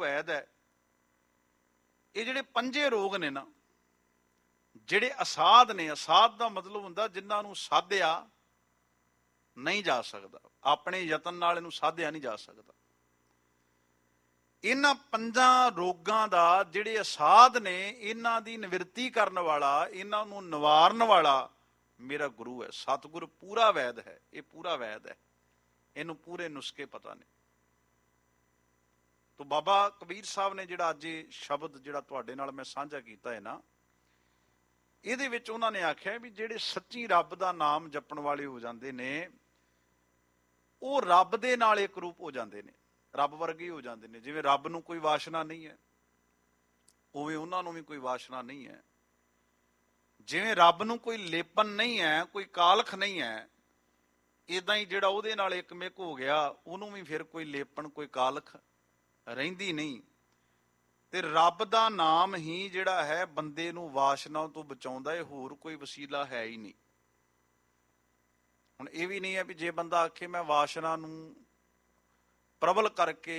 ਵੈਦ ਹੈ। ਇਹ ਜਿਹੜੇ ਪੰਜੇ ਰੋਗ ਨੇ ਨਾ, ਜਿਹੜੇ ਅਸਾਧ ਨੇ, ਅਸਾਧ ਦਾ ਮਤਲਬ ਹੁੰਦਾ ਜਿਨ੍ਹਾਂ ਨੂੰ ਸਾਧਿਆ ਨਹੀਂ ਜਾ ਸਕਦਾ, ਆਪਣੇ ਯਤਨ ਨਾਲ ਇਹਨੂੰ ਸਾਧਿਆ ਨਹੀਂ ਜਾ ਸਕਦਾ। ਇਹਨਾਂ ਪੰਜਾਂ ਰੋਗਾਂ ਦਾ ਜਿਹੜੇ ਅਸਾਧ ਨੇ, ਇਹਨਾਂ ਦੀ ਨਿਵਰਤੀ ਕਰਨ ਵਾਲਾ, ਇਹਨਾਂ ਨੂੰ ਨਿਵਾਰਨ ਵਾਲਾ ਮੇਰਾ ਗੁਰੂ ਹੈ। ਸਤਿਗੁਰ ਪੂਰਾ ਵੈਦ ਹੈ, ਇਹ ਪੂਰਾ ਵੈਦ ਹੈ, ਇਹਨੂੰ ਪੂਰੇ ਨੁਸਖੇ ਪਤਾ ਨੇ। ਤੋ ਬਾਬਾ ਕਬੀਰ ਸਾਹਿਬ ਨੇ ਜਿਹੜਾ ਅੱਜ ਇਹ ਸ਼ਬਦ ਜਿਹੜਾ ਤੁਹਾਡੇ ਨਾਲ ਮੈਂ ਸਾਂਝਾ ਕੀਤਾ ਹੈ ਨਾ, ਇਹਦੇ ਵਿੱਚ ਉਹਨਾਂ ਨੇ ਆਖਿਆ ਵੀ ਜਿਹੜੇ ਸੱਚੀ ਰੱਬ ਦਾ ਨਾਮ ਜਪਣ ਵਾਲੇ ਹੋ ਜਾਂਦੇ ਨੇ, ਉਹ ਰੱਬ ਦੇ ਨਾਲ ਇੱਕ ਰੂਪ ਹੋ ਜਾਂਦੇ ਨੇ, ਰੱਬ ਵਰਗੇ ਹੋ ਜਾਂਦੇ ਨੇ। ਜਿਵੇਂ ਰੱਬ ਨੂੰ ਕੋਈ ਵਾਸ਼ਨਾ ਨਹੀਂ ਹੈ, ਉਵੇਂ ਉਹਨਾਂ ਨੂੰ ਵੀ ਕੋਈ ਵਾਸ਼ਨਾ ਨਹੀਂ ਹੈ। ਜਿਵੇਂ ਰੱਬ ਨੂੰ ਕੋਈ ਲੇਪਨ ਨਹੀਂ ਹੈ, ਕੋਈ ਕਾਲਖ ਨਹੀਂ ਹੈ, ਇਦਾਂ ਹੀ ਜਿਹੜਾ ਉਹਦੇ ਨਾਲ ਇੱਕ ਮਿਕ ਹੋ ਗਿਆ, ਉਹਨੂੰ ਵੀ ਫਿਰ ਕੋਈ ਲੇਪਨ, ਕੋਈ ਕਾਲਖ ਰਹਿੰਦੀ ਨਹੀਂ। ਤੇ ਰੱਬ ਦਾ ਨਾਮ ਹੀ ਜਿਹੜਾ ਹੈ ਬੰਦੇ ਨੂੰ ਵਾਸ਼ਨਾ ਤੋਂ ਬਚਾਉਂਦਾ ਹੈ, ਹੋਰ ਕੋਈ ਵਸੀਲਾ ਹੈ ਹੀ ਨਹੀਂ। ਹੁਣ ਇਹ ਵੀ ਨਹੀਂ ਹੈ ਵੀ ਜੇ ਬੰਦਾ ਆਖੇ ਮੈਂ ਵਾਸ਼ਨਾ ਨੂੰ ਪ੍ਰਬਲ ਕਰਕੇ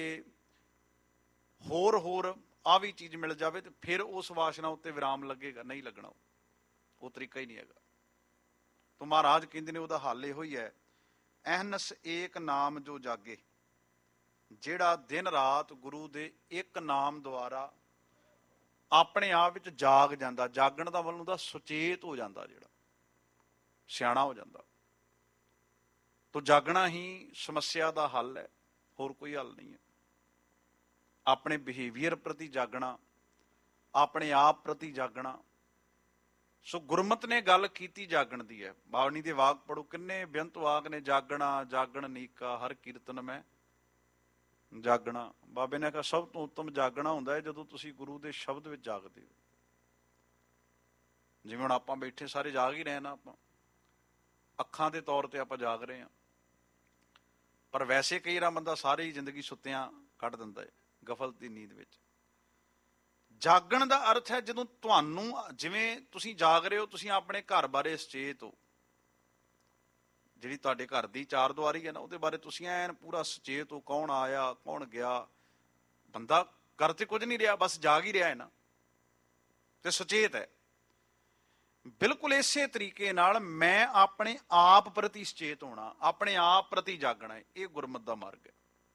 ਹੋਰ ਆ ਵੀ ਚੀਜ਼ ਮਿਲ ਜਾਵੇ ਤੇ ਫਿਰ ਉਸ ਵਾਸ਼ਨਾ ਉੱਤੇ ਵਿਰਾਮ ਲੱਗੇਗਾ, ਨਹੀਂ ਲੱਗਣਾ, ਉਹ ਤਰੀਕਾ ਹੀ ਨਹੀਂ ਹੈਗਾ। ਤਾਂ ਮਹਾਰਾਜ ਕਹਿੰਦੇ ਨੇ ਉਹਦਾ ਹੱਲ ਇਹੋ ਹੀ ਹੈ, ਅਹਨਸ ਏਕ ਨਾਮ ਜੋ ਜਾਗੇ, ਜਿਹੜਾ ਦਿਨ ਰਾਤ ਗੁਰੂ ਦੇ ਇੱਕ ਨਾਮ ਦੁਆਰਾ ਆਪਣੇ ਆਪ ਵਿੱਚ ਜਾਗ ਜਾਂਦਾ। ਜਾਗਣ ਦਾ ਮਤਲਬ ਹੁੰਦਾ ਸੁਚੇਤ ਹੋ ਜਾਂਦਾ, ਜਿਹੜਾ ਸਿਆਣਾ ਹੋ ਜਾਂਦਾ। ਤੋ ਜਾਗਣਾ ਹੀ ਸਮੱਸਿਆ ਦਾ ਹੱਲ ਹੈ, ਹੋਰ ਕੋਈ ਹੱਲ ਨਹੀਂ ਹੈ। ਆਪਣੇ ਬਿਹੇਵੀਅਰ ਪ੍ਰਤੀ ਜਾਗਣਾ, ਆਪਣੇ ਆਪ ਪ੍ਰਤੀ ਜਾਗਣਾ। ਸੋ ਗੁਰਮਤਿ ਨੇ ਗੱਲ ਕੀਤੀ ਜਾਗਣ ਦੀ ਹੈ। ਬਾਣੀ ਦੇ ਵਾਕ ਪੜੋ, ਕਿੰਨੇ ਬੇਅੰਤ ਵਾਕ ਨੇ। ਜਾਗਣਾ ਜਾਗਣ ਨੀਕਾ, ਹਰ ਕੀਰਤਨ ਮੈਂ ਜਾਗਣਾ। ਬਾਬੇ ਨੇ ਕਿਹਾ ਸਭ ਤੋਂ ਉੱਤਮ ਜਾਗਣਾ ਹੁੰਦਾ ਹੈ ਜਦੋਂ ਤੁਸੀਂ ਗੁਰੂ ਦੇ ਸ਼ਬਦ ਵਿੱਚ ਜਾਗਦੇ ਹੋ। ਜਿਵੇਂ ਹੁਣ ਆਪਾਂ ਬੈਠੇ ਸਾਰੇ ਜਾਗ ਹੀ ਰਹੇ ਨਾ, ਆਪਾਂ ਅੱਖਾਂ ਦੇ ਤੌਰ ਤੇ ਆਪਾਂ ਜਾਗ ਰਹੇ ਹਾਂ, ਪਰ ਵੈਸੇ ਕਈ ਵਾਰ ਬੰਦਾ ਸਾਰੀ ਜ਼ਿੰਦਗੀ ਸੁੱਤਿਆਂ ਕੱਢ ਦਿੰਦਾ ਹੈ, ਗਫਲਤ ਦੀ ਨੀਂਦ ਵਿੱਚ। ਜਾਗਣ ਦਾ ਅਰਥ ਹੈ ਜਦੋਂ ਤੁਹਾਨੂੰ, ਜਿਵੇਂ ਤੁਸੀਂ ਜਾਗ ਰਹੇ ਹੋ, ਤੁਸੀਂ ਆਪਣੇ ਘਰ ਬਾਰੇ ਸੁਚੇਤ ਹੋ। ਜਿਹੜੀ ਤੁਹਾਡੇ ਘਰ ਦੀ ਚਾਰ ਦੁਆਰੀ ਹੈ ਨਾ, ਉਹਦੇ ਬਾਰੇ ਤੁਸੀਂ ਐਨ ਪੂਰਾ ਸੁਚੇਤ ਹੋ, ਕੌਣ ਆਇਆ ਕੌਣ ਗਿਆ। ਬੰਦਾ ਕਰ ਤੇ ਕੁਝ ਨਹੀਂ ਰਿਹਾ, ਬਸ ਜਾਗ ਹੀ ਰਿਹਾ ਹੈ ਨਾ, ਤੇ ਸੁਚੇਤ ਹੈ। ਬਿਲਕੁਲ ਇਸੇ ਤਰੀਕੇ ਨਾਲ ਮੈਂ ਆਪਣੇ ਆਪ ਪ੍ਰਤੀ ਸੁਚੇਤ ਹੋਣਾ, ਆਪਣੇ ਆਪ ਪ੍ਰਤੀ ਜਾਗਣਾ, ਇਹ ਗੁਰਮਤਿ ਦਾ ਮਾਰਗ ਹੈ।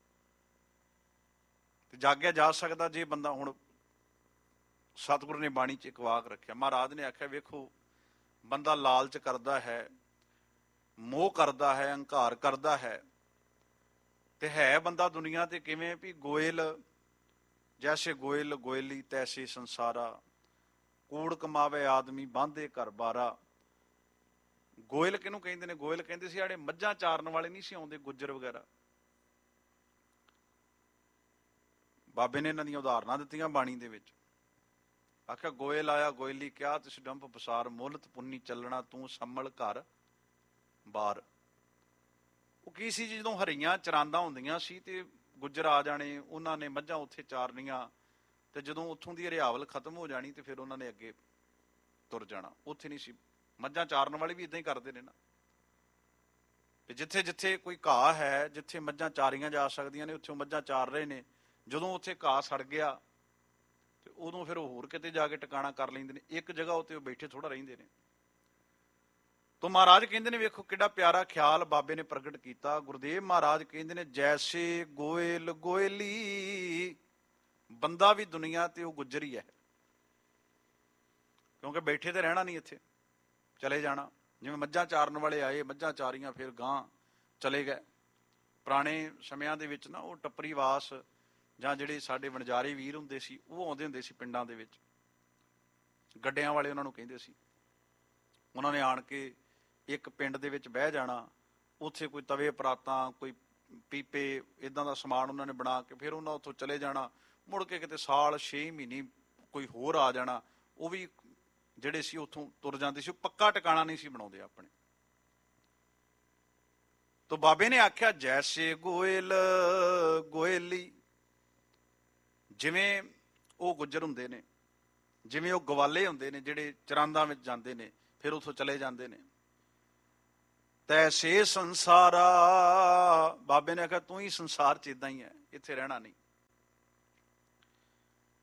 ਤੇ ਜਾਗਿਆ ਜਾ ਸਕਦਾ ਜੇ ਬੰਦਾ, ਹੁਣ ਸਤਿਗੁਰੂ ਨੇ ਬਾਣੀ 'ਚ ਇੱਕ ਵਾਕ ਰੱਖਿਆ, ਮਹਾਰਾਜ ਨੇ ਆਖਿਆ ਵੇਖੋ ਬੰਦਾ ਲਾਲਚ ਕਰਦਾ ਹੈ, ਮੋਹ ਕਰਦਾ ਹੈ, ਹੰਕਾਰ ਕਰਦਾ ਹੈ, ਤੇ ਹੈ ਬੰਦਾ ਦੁਨੀਆ ਤੇ ਕਿਵੇਂ ਵੀ ਗੋਇਲ, ਜੈਸੇ ਗੋਇਲ ਗੋਇਲੀ ਤੈਸੇ ਸੰਸਾਰਾ, ਕੂੜ ਕਮਾਵੇ ਆਦਮੀ ਬਾਂਧੇ ਘਰ ਬਾਰਾ। ਗੋਇਲ ਕਿਹਨੂੰ ਕਹਿੰਦੇ ਨੇ? ਗੋਇਲ ਕਹਿੰਦੇ ਸੀ ਜਿਹੜੇ ਮੱਝਾਂ ਚਾਰਨ ਵਾਲੇ ਨਹੀਂ ਸੀ ਆਉਂਦੇ, ਗੁੱਜਰ ਵਗੈਰਾ। ਬਾਬੇ ਨੇ ਇਹਨਾਂ ਦੀਆਂ ਉਦਾਹਰਨਾਂ ਦਿੱਤੀਆਂ ਬਾਣੀ ਦੇ ਵਿੱਚ। ਆਖਿਆ ਗੋਇਲ ਆਇਆ ਗੋਇਲੀ ਕਿਹਾ, ਤਿਸ ਡੰਪ ਪਸਾਰ, ਮੁੱਲਤ ਪੁੰਨੀ ਚੱਲਣਾ ਤੂੰ ਸੰਭਲ ਘਰ ਬਾਰ। ਉਹ ਕੀ ਸੀ, ਜਦੋਂ ਹਰੀਆਂ ਚਰਾਂਦਾ ਹੁੰਦੀਆਂ ਸੀ ਤੇ ਗੁੱਜਰ ਆ ਜਾਣੇ, ਉਹਨਾਂ ਨੇ ਮੱਝਾਂ ਉੱਥੇ ਚਾਰਨੀਆਂ, ਤੇ ਜਦੋਂ ਉੱਥੋਂ ਦੀ ਹਰਿਆਵਲ ਖਤਮ ਹੋ ਜਾਣੀ ਤੇ ਫਿਰ ਉਹਨਾਂ ਨੇ ਅੱਗੇ ਤੁਰ ਜਾਣਾ। ਉੱਥੇ ਨਹੀਂ ਸੀ, ਮੱਝਾਂ ਚਾਰਨ ਵਾਲੇ ਵੀ ਇਦਾਂ ਹੀ ਕਰਦੇ ਨੇ ਨਾ, ਤੇ ਜਿੱਥੇ ਜਿੱਥੇ ਕੋਈ ਘਾਹ ਹੈ, ਜਿੱਥੇ ਮੱਝਾਂ ਚਾਰੀਆਂ ਜਾ ਸਕਦੀਆਂ ਨੇ, ਉੱਥੇ ਮੱਝਾਂ ਚਾਰ ਰਹੇ ਨੇ। ਜਦੋਂ ਉੱਥੇ ਘਾਹ ਸੜ ਗਿਆ ਤੇ ਉਦੋਂ ਫਿਰ ਉਹ ਹੋਰ ਕਿਤੇ ਜਾ ਕੇ ਟਿਕਾਣਾ ਕਰ ਲੈਂਦੇ ਨੇ, ਇੱਕ ਜਗ੍ਹਾ ਉੱਤੇ ਉਹ ਬੈਠੇ ਥੋੜਾ ਰਹਿੰਦੇ ਨੇ। ਤੋ ਮਹਾਰਾਜ ਕਹਿੰਦੇ ਨੇ, ਵੇਖੋ ਕਿੱਡਾ ਪਿਆਰਾ ਖਿਆਲ ਬਾਬੇ ਨੇ ਪ੍ਰਗਟ ਕੀਤਾ। ਗੁਰਦੇਵ ਮਹਾਰਾਜ ਕਹਿੰਦੇ ਨੇ, ਜੈਸੇ ਗੋਇਲ ਗੋਇਲੀ, ਬੰਦਾ ਵੀ ਦੁਨੀਆ ਤੇ ਉਹ ਗੁੱਜਰ ਹੀ ਹੈ, ਕਿਉਂਕਿ ਬੈਠੇ ਤੇ ਰਹਿਣਾ ਨਹੀਂ, ਇੱਥੇ ਚਲੇ ਜਾਣਾ। ਜਿਵੇਂ ਮੱਝਾਂ ਚਾਰਨ ਵਾਲੇ ਆਏ, ਮੱਝਾਂ ਚਾਰੀਆਂ, ਫਿਰ ਗਾਂ ਚਲੇ ਗਏ। ਪੁਰਾਣੇ ਸਮਿਆਂ ਦੇ ਵਿੱਚ ਨਾ ਉਹ ਟੱਪਰੀਵਾਸ ਜਾਂ ਜਿਹੜੇ ਸਾਡੇ ਵਣਜਾਰੇ ਵੀਰ ਹੁੰਦੇ ਸੀ, ਉਹ ਆਉਂਦੇ ਹੁੰਦੇ ਸੀ ਪਿੰਡਾਂ ਦੇ ਵਿੱਚ, ਗੱਡਿਆਂ ਵਾਲੇ ਉਹਨਾਂ ਨੂੰ ਕਹਿੰਦੇ ਸੀ। ਉਹਨਾਂ ਨੇ ਆਣ ਕੇ ਇੱਕ ਪਿੰਡ ਦੇ ਵਿੱਚ ਬਹਿ ਜਾਣਾ, ਉੱਥੇ ਕੋਈ ਤਵੇ ਪਰਾਤਾਂ, ਕੋਈ ਪੀਪੇ, ਇੱਦਾਂ ਦਾ ਸਮਾਨ ਉਹਨਾਂ ਨੇ ਬਣਾ ਕੇ ਫਿਰ ਉਹਨਾਂ ਉੱਥੋਂ ਚਲੇ ਜਾਣਾ। ਮੁੜ ਕੇ ਕਿਤੇ ਸਾਲ 6 ਮਹੀਨੇ ਕੋਈ ਹੋਰ ਆ ਜਾਣਾ, ਉਹ ਵੀ ਜਿਹੜੇ ਸੀ ਉੱਥੋਂ ਤੁਰ ਜਾਂਦੇ ਸੀ। ਉਹ ਪੱਕਾ ਟਿਕਾਣਾ ਨਹੀਂ ਸੀ ਬਣਾਉਂਦੇ ਆਪਣੇ। ਤੋ ਬਾਬੇ ਨੇ ਆਖਿਆ ਜੈਸੇ ਗੋਇਲ ਗੋਇਲੀ, ਜਿਵੇਂ ਉਹ ਗੁੱਜਰ ਹੁੰਦੇ ਨੇ, ਜਿਵੇਂ ਉਹ ਗਵਾਲੇ ਹੁੰਦੇ ਨੇ ਜਿਹੜੇ ਚਰਾਂਦਾਂ ਵਿੱਚ ਜਾਂਦੇ ਨੇ ਫਿਰ ਉੱਥੋਂ ਚਲੇ ਜਾਂਦੇ ਨੇ, ਤੈਸੇ ਸੰਸਾਰਾ, ਬਾਬੇ ਨੇ ਆਖਿਆ ਤੂੰ ਹੀ ਸੰਸਾਰ 'ਚ ਇਦਾਂ ਹੀ ਹੈ, ਇੱਥੇ ਰਹਿਣਾ ਨਹੀਂ।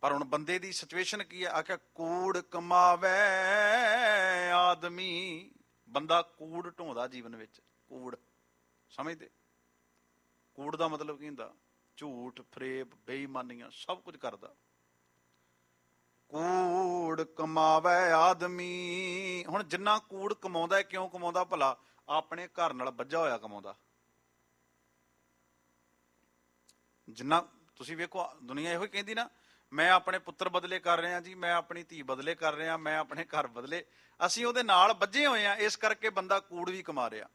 ਪਰ ਹੁਣ ਬੰਦੇ ਦੀ ਸਿਚੁਏਸ਼ਨ ਕੀ ਹੈ? ਆਖਿਆ ਕੂੜ ਕਮਾਵੇ ਆਦਮੀ। ਬੰਦਾ ਕੂੜ ਢੋਂਦਾ ਜੀਵਨ ਵਿੱਚ। ਕੂੜ ਸਮਝਦੇ? ਕੂੜ ਦਾ ਮਤਲਬ ਕੀ ਹੁੰਦਾ? ਝੂਠ, ਫਰੇਬ, ਬੇਈਮਾਨੀਆਂ, ਸਭ ਕੁਝ ਕਰਦਾ। ਕੂੜ ਕਮਾਵੇ ਆਦਮੀ। ਹੁਣ ਜਿੰਨਾ ਕੂੜ ਕਮਾਉਂਦਾ, ਕਿਉਂ ਕਮਾਉਂਦਾ ਭਲਾ? ਆਪਣੇ ਘਰ ਨਾਲ ਬੱਝਾ ਹੋਇਆ ਕਮਾਉਂਦਾ। ਜਿੰਨਾ ਤੁਸੀਂ ਵੇਖੋ, ਦੁਨੀਆ ਇਹੋ ਹੀ ਕਹਿੰਦੀ ਨਾ, ਮੈਂ ਆਪਣੇ ਪੁੱਤਰ ਬਦਲੇ ਕਰ ਰਿਹਾ ਜੀ, ਮੈਂ ਆਪਣੀ ਧੀ ਬਦਲੇ ਕਰ ਰਿਹਾ, ਮੈਂ ਆਪਣੇ ਘਰ ਬਦਲੇ। ਅਸੀਂ ਉਹਦੇ ਨਾਲ ਬੱਝੇ ਹੋਏ ਆ, ਇਸ ਕਰਕੇ ਬੰਦਾ ਕੂੜ ਵੀ ਕਮਾ ਰਿਹਾ।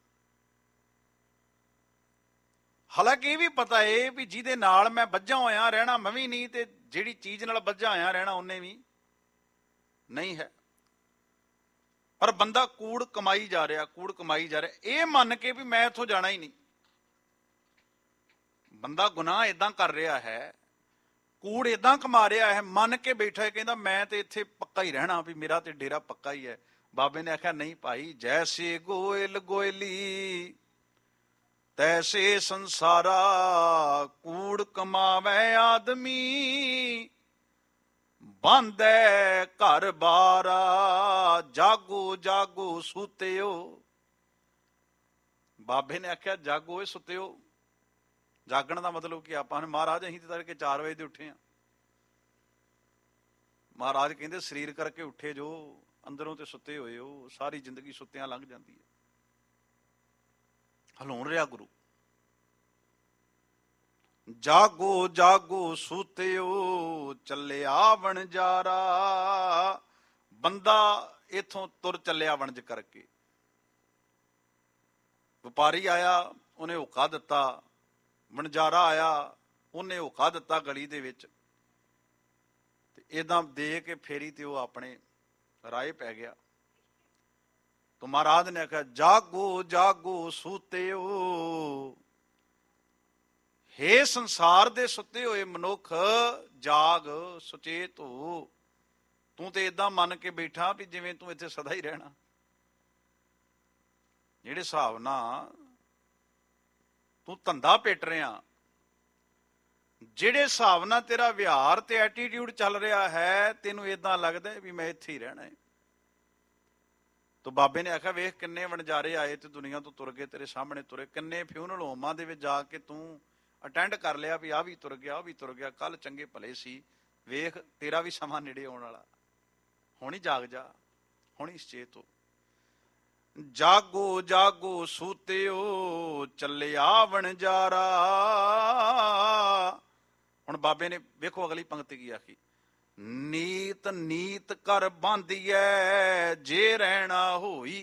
ਹਾਲਾਂਕਿ ਇਹ ਵੀ ਪਤਾ ਏ ਵੀ ਜਿਹਦੇ ਨਾਲ ਮੈਂ ਬੱਝਾ ਹੋਇਆ ਰਹਿਣਾ ਮੈਂ ਵੀ ਨਹੀਂ, ਤੇ ਜਿਹੜੀ ਚੀਜ਼ ਨਾਲ ਬੱਝਾ ਹੋਇਆ ਰਹਿਣਾ ਉਹਨੇ ਵੀ ਨਹੀਂ ਹੈ। ਪਰ ਬੰਦਾ ਕੂੜ ਕਮਾਈ ਜਾ ਰਿਹਾ, ਕੂੜ ਕਮਾਈ ਜਾ ਰਿਹਾ, ਇਹ ਮੰਨ ਕੇ ਵੀ ਮੈਂ ਇੱਥੋਂ ਜਾਣਾ ਹੀ ਨਹੀਂ। ਬੰਦਾ ਗੁਨਾਹ ਏਦਾਂ ਕਰ ਰਿਹਾ ਹੈ, ਕੂੜ ਏਦਾਂ ਕਮਾ ਰਿਹਾ ਹੈ, ਮੰਨ ਕੇ ਬੈਠਾ ਹੈ, ਕਹਿੰਦਾ ਮੈਂ ਤੇ ਇੱਥੇ ਪੱਕਾ ਹੀ ਰਹਿਣਾ, ਵੀ ਮੇਰਾ ਤੇ ਡੇਰਾ ਪੱਕਾ ਹੀ ਹੈ। ਬਾਬੇ ਨੇ ਆਖਿਆ ਨਹੀਂ ਭਾਈ, ਜੈਸੇ ਗੋਇਲ ਗੋਇਲੀ ਤੈਸੇ ਸੰਸਾਰਾ। ਕੂੜ ਕਮਾਵੇ ਆਦਮੀ ਬਾਂਧੈ ਘਰ ਬਾਰਾ। ਜਾਗੋ ਜਾਗੋ ਸੁਤਿਓ। ਬਾਬੇ ਨੇ ਆਖਿਆ ਜਾਗੋ ਸੁਤਿਓ। ਜਾਗਣ ਦਾ ਮਤਲਬ ਕੀ? ਆਪਾਂ ਨੇ ਮਹਾਰਾਜ ਅਸੀਂ ਤੇ ਤੜਕੇ 4 ਵਜੇ ਦੇ ਉੱਠੇ ਆ। ਮਹਾਰਾਜ ਕਹਿੰਦੇ ਸਰੀਰ ਕਰਕੇ ਉੱਠੇ ਜੋ, ਅੰਦਰੋਂ ਤੇ ਸੁੱਤੇ ਹੋਏ ਹੋ। ਸਾਰੀ ਜ਼ਿੰਦਗੀ ਸੁੱਤਿਆਂ ਲੰਘ ਜਾਂਦੀ ਹੈ। ਹਲਾਉਣ ਰਿਹਾ ਗੁਰੂ। ਜਾਗੋ ਜਾਗੋ ਸੂਤਿਓ ਚੱਲਿਆ ਵਣਜਾਰਾ। ਬੰਦਾ ਇਥੋਂ ਤੁਰ ਚੱਲਿਆ ਵਣਜ ਕਰਕੇ। ਵਪਾਰੀ ਆਇਆ, ਉਹਨੇ ਹੁੱਕਾ ਦਿੱਤਾ। ਵਣਜਾਰਾ ਆਇਆ, ਉਹਨੇ ਹੁੱਕਾ ਦਿੱਤਾ ਗਲੀ ਦੇ ਵਿੱਚ। ਤੇ ਏਦਾਂ ਦੇ ਕੇ ਫੇਰੀ ਤੇ ਉਹ ਆਪਣੇ ਰਾਏ ਪੈ ਗਿਆ। ਤਾਂ ਮਹਾਰਾਜ ਨੇ ਆਖਿਆ ਜਾਗੋ ਜਾਗੋ ਸੂਤਿਓ। ਹੇ ਸੰਸਾਰ ਦੇ ਸੁੱਤੇ ਹੋਏ ਮਨੁੱਖ, ਜਾਗ, ਸੁਚੇਤ ਹੋ। ਤੂੰ ਤੇ ਏਦਾਂ ਮੰਨ ਕੇ ਬੈਠਾ ਵੀ ਜਿਵੇਂ ਤੂੰ ਇੱਥੇ ਸਦਾ ਹੀ ਰਹਿਣਾ। ਜਿਹੜੇ ਹਿਸਾਬ ਨਾਲ ਤੂੰ ਧੰਦਾ ਪਿੱਟ ਰਿਹਾ, ਜਿਹੜੇ ਹਿਸਾਬ ਨਾਲ ਤੇਰਾ ਵਿਹਾਰ ਤੇ ਐਟੀਟਿਊਡ ਚੱਲ ਰਿਹਾ ਹੈ, ਤੈਨੂੰ ਏਦਾਂ ਲੱਗਦਾ ਵੀ ਮੈਂ ਇੱਥੇ ਹੀ ਰਹਿਣਾ ਹੈ। ਤੋ ਬਾਬੇ ਨੇ ਆਖਿਆ ਵੇਖ ਕਿੰਨੇ ਵਣਜਾਰੇ ਆਏ ਤੇ ਦੁਨੀਆ ਤੋਂ ਤੁਰ ਗਏ, ਤੇਰੇ ਸਾਹਮਣੇ ਤੁਰੇ। ਕਿੰਨੇ ਫਿਊਨਲ ਹੋਮਾਂ ਦੇ ਵਿੱਚ ਜਾ ਕੇ ਤੂੰ ਅਟੈਂਡ ਕਰ ਲਿਆ ਵੀ ਆਹ ਵੀ ਤੁਰ ਗਿਆ, ਉਹ ਵੀ ਤੁਰ ਗਿਆ। ਕੱਲ ਚੰਗੇ ਭਲੇ ਸੀ, ਵੇਖ ਤੇਰਾ ਵੀ ਸਮਾਂ ਨੇੜੇ ਆਉਣ ਵਾਲਾ। ਹੁਣ ਹੀ ਜਾਗ ਜਾ, ਹੁਣ ਹੀ ਸੁਚੇਤ ਹੋ। ਜਾਗੋ ਜਾਗੋ ਸੂਤਿਓ ਚੱਲਿਆ ਵਣਜਾਰਾ। ਹੁਣ ਬਾਬੇ ਨੇ ਵੇਖੋ ਅਗਲੀ ਪੰਕਤੀ ਕੀ ਆਖੀ। ਨੀਤ ਨੀਤ ਕਰ ਬਾਂਧੀਐ ਜੇ ਰਹਿਣਾ ਹੋਈ।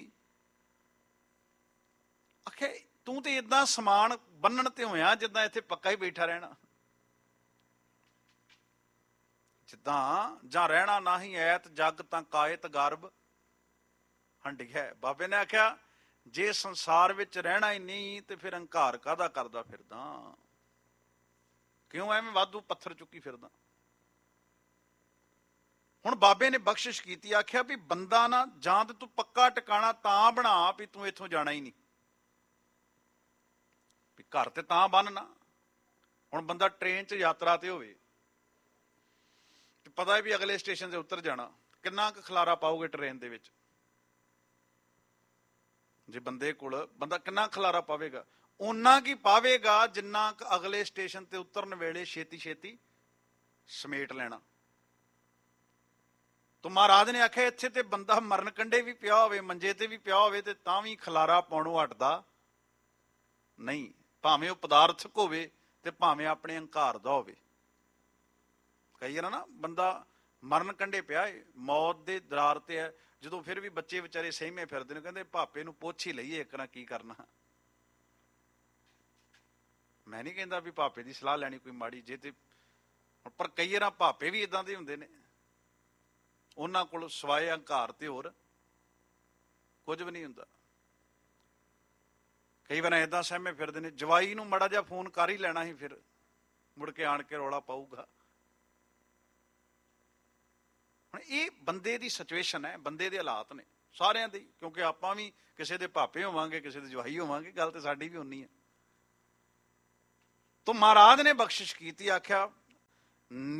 ਆਖੇ ਤੂੰ ਤੇ ਏਦਾਂ ਸਮਾਨ ਬੰਨਣ ਤੇ ਹੋਇਆ ਜਿੱਦਾਂ ਇੱਥੇ ਪੱਕਾ ਹੀ ਬੈਠਾ ਰਹਿਣਾ। ਜਿੱਦਾਂ ਜਾਂ ਰਹਿਣਾ ਨਾਹੀਂ ਐਤ ਜਗ ਤਾਂ ਕਾਇਤ ਗਰਬ ਹੰਡਿਆ। ਬਾਬੇ ਨੇ ਆਖਿਆ ਜੇ ਸੰਸਾਰ ਵਿੱਚ ਰਹਿਣਾ ਹੀ ਨਹੀਂ ਤੇ ਫਿਰ ਹੰਕਾਰ ਕਾਹਦਾ ਕਰਦਾ ਫਿਰਦਾ? ਕਿਉਂ ਐਵੇਂ ਵਾਧੂ ਪੱਥਰ ਚੁੱਕੀ ਫਿਰਦਾ? ਹੁਣ ਬਾਬੇ ਨੇ ਬਖਸ਼ਿਸ਼ ਕੀਤੀ, ਆਖਿਆ ਵੀ ਬੰਦਾ ਨਾ ਜਾਂ ਤੇ ਤੂੰ ਪੱਕਾ ਟਿਕਾਣਾ ਤਾਂ ਬਣਾ ਵੀ ਤੂੰ ਇੱਥੋਂ ਜਾਣਾ ਹੀ ਨਹੀਂ। ਵੀ ਘਰ ਤੇ ਤਾਂ ਬੰਨਣਾ। ਹੁਣ ਬੰਦਾ ਟ੍ਰੇਨ 'ਚ ਯਾਤਰਾ ਤੇ ਹੋਵੇ ਤੇ ਪਤਾ ਹੈ ਵੀ ਅਗਲੇ ਸਟੇਸ਼ਨ ਤੇ ਉਤਰ ਜਾਣਾ, ਕਿੰਨਾ ਕੁ ਖਲਾਰਾ ਪਾਓਗੇ ਟ੍ਰੇਨ ਦੇ ਵਿੱਚ? ਜੇ ਬੰਦੇ ਕੋਲ ਬੰਦਾ ਕਿੰਨਾ ਖਲਾਰਾ ਪਾਵੇਗਾ? ਓਨਾ ਕੀ ਪਾਵੇਗਾ ਜਿੰਨਾ ਕੁ ਅਗਲੇ ਸਟੇਸ਼ਨ ਤੇ ਉਤਰਨ ਵੇਲੇ ਛੇਤੀ ਛੇਤੀ ਸਮੇਟ ਲੈਣਾ। ਤੋ ਮਹਾਰਾਜ ਨੇ ਆਖਿਆ ਇੱਥੇ ਤੇ ਬੰਦਾ ਮਰਨ ਕੰਢੇ ਵੀ ਪਿਆ ਹੋਵੇ, ਮੰਜੇ ਤੇ ਵੀ ਪਿਆ ਹੋਵੇ, ਤੇ ਤਾਂ ਵੀ ਖਲਾਰਾ ਪਾਉਣੋਂ ਹਟਦਾ ਨਹੀਂ। ਭਾਵੇਂ ਉਹ ਪਦਾਰਥਕ ਹੋਵੇ ਤੇ ਭਾਵੇਂ ਆਪਣੇ ਹੰਕਾਰ ਦਾ ਹੋਵੇ। ਕਈ ਵਾਰ ਨਾ ਬੰਦਾ ਮਰਨ ਕੰਢੇ ਪਿਆ ਏ, ਮੌਤ ਦੇ ਦਰਾਰ ਤੇ ਹੈ, ਜਦੋਂ ਫਿਰ ਵੀ ਬੱਚੇ ਵਿਚਾਰੇ ਸਹਿਮੇ ਫਿਰਦੇ ਨੇ, ਕਹਿੰਦੇ ਭਾਪੇ ਨੂੰ ਪੁੱਛ ਹੀ ਲਈਏ ਇੱਕ ਨਾ ਕੀ ਕਰਨਾ। ਮੈਂ ਨਹੀਂ ਕਹਿੰਦਾ ਵੀ ਭਾਪੇ ਦੀ ਸਲਾਹ ਲੈਣੀ ਕੋਈ ਮਾੜੀ ਜੇ ਤੇ, ਪਰ ਕਈ ਵਾਰ ਭਾਪੇ ਵੀ ਇਦਾਂ ਦੇ ਹੁੰਦੇ ਨੇ, ਉਹਨਾਂ ਕੋਲ ਸਵਾਏ ਹੰਕਾਰ ਤੇ ਹੋਰ ਕੁਝ ਵੀ ਨਹੀਂ ਹੁੰਦਾ। ਕਈ ਵਾਰ ਏਦਾਂ ਸਹਿਮੇ ਫਿਰਦੇ ਨੇ, ਜਵਾਈ ਨੂੰ ਮਾੜਾ ਜਿਹਾ ਫੋਨ ਕਰ ਹੀ ਲੈਣਾ ਸੀ, ਫਿਰ ਮੁੜ ਕੇ ਆਣ ਕੇ ਰੌਲਾ ਪਾਊਗਾ। ਹੁਣ ਇਹ ਬੰਦੇ ਦੀ ਸਿਚੁਏਸ਼ਨ ਹੈ, ਬੰਦੇ ਦੇ ਹਾਲਾਤ ਨੇ ਸਾਰਿਆਂ ਦੇ, ਕਿਉਂਕਿ ਆਪਾਂ ਵੀ ਕਿਸੇ ਦੇ ਭਾਪੇ ਹੋਵਾਂਗੇ, ਕਿਸੇ ਦੇ ਜਵਾਈ ਹੋਵਾਂਗੇ, ਗੱਲ ਤੇ ਸਾਡੀ ਵੀ ਉਨੀ ਹੈ। ਤੋ ਮਹਾਰਾਜ ਨੇ ਬਖਸ਼ਿਸ਼ ਕੀਤੀ, ਆਖਿਆ